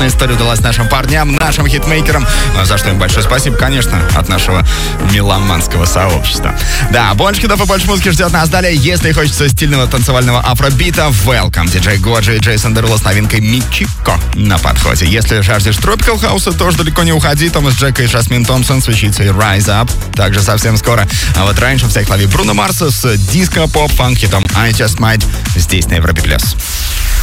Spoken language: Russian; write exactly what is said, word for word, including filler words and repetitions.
История удалась нашим парням, нашим хитмейкерам, за что им большое спасибо, конечно, от нашего меломанского сообщества. Да, больше хитов и больше музыки ждет нас далее. Если хочется стильного танцевального афробита, welcome. Диджей Годжи и Джейсон Деруло с новинкой Мичико на подходе. Если жаждешь тропикал хауса, тоже далеко не уходи. Томас Джека и Жасмин Томпсон с вещицей Rise Up. Также совсем скоро. А вот раньше в всех лови Бруно Марса с диско-поп-фанк хитом I Just Might здесь на Европе+.